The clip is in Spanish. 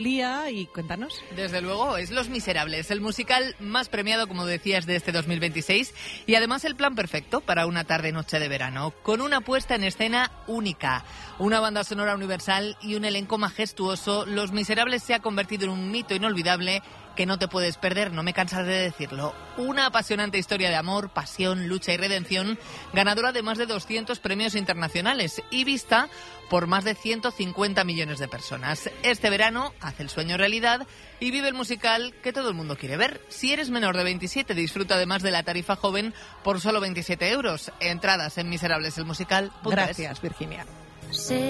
Lía, y cuéntanos. Desde luego, es Los Miserables, el musical más premiado, como decías, de este 2026 y además el plan perfecto para una tarde-noche de verano, con una puesta en escena única, una banda sonora universal y un elenco majestuoso. Los Miserables se ha convertido en un mito inolvidable que no te puedes perder, no me cansas de decirlo. Una apasionante historia de amor, pasión, lucha y redención, ganadora de más de 200 premios internacionales y vista por más de 150 millones de personas. Este verano hace el sueño realidad y vive el musical que todo el mundo quiere ver. Si eres menor de 27, disfruta además de la tarifa joven por solo 27 euros. Entradas en miserableselmusical.es. Gracias, Virginia.